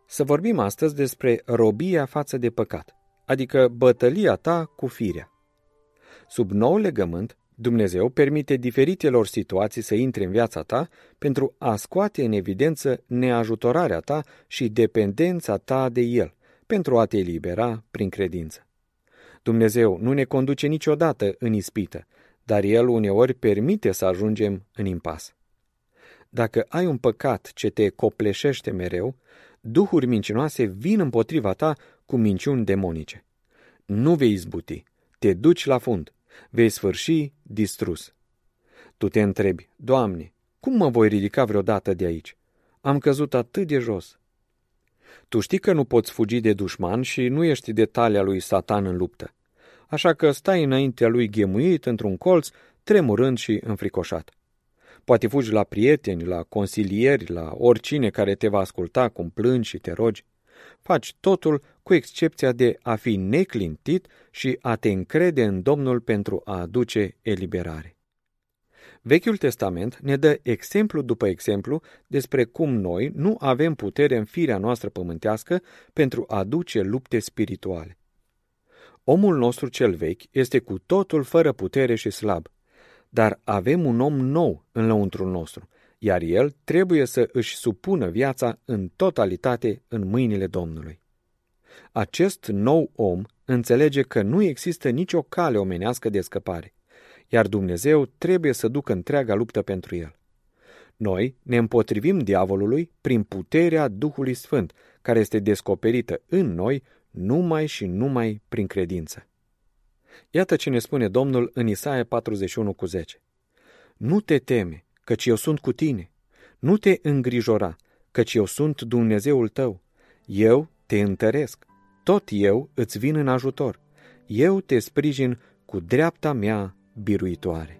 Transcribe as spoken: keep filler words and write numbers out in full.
Să vorbim astăzi despre robia față de păcat, adică bătălia ta cu firea. Sub nou legământ, Dumnezeu permite diferitelor situații să intre în viața ta pentru a scoate în evidență neajutorarea ta și dependența ta de El, pentru a te elibera prin credință. Dumnezeu nu ne conduce niciodată în ispită, dar El uneori permite să ajungem în impas. Dacă ai un păcat ce te copleșește mereu, duhuri mincinoase vin împotriva ta cu minciuni demonice. Nu vei izbuti, te duci la fund, vei sfârși distrus. Tu te întrebi, Doamne, cum mă voi ridica vreodată de aici? Am căzut atât de jos. Tu știi că nu poți fugi de dușman și nu ești de talia lui Satan în luptă. Așa că stai înaintea lui ghemuit într-un colț, tremurând și înfricoșat. Poate fugi la prieteni, la consilieri, la oricine care te va asculta cum plângi și te rogi. Faci totul cu excepția de a fi neclintit și a te încrede în Domnul pentru a aduce eliberare. Vechiul Testament ne dă exemplu după exemplu despre cum noi nu avem putere în firea noastră pământească pentru a duce lupte spirituale. Omul nostru cel vechi este cu totul fără putere și slab, dar avem un om nou în lăuntrul nostru, iar el trebuie să își supună viața în totalitate în mâinile Domnului. Acest nou om înțelege că nu există nicio cale omenească de scăpare, iar Dumnezeu trebuie să ducă întreaga luptă pentru el. Noi ne împotrivim diavolului prin puterea Duhului Sfânt, care este descoperită în noi numai și numai prin credință. Iată ce ne spune Domnul în Isaia patruzeci și unu cu zece. Nu te teme, căci eu sunt cu tine. Nu te îngrijora, căci eu sunt Dumnezeul tău. Eu te întăresc. Tot eu îți vin în ajutor. Eu te sprijin cu dreapta mea biruitoare.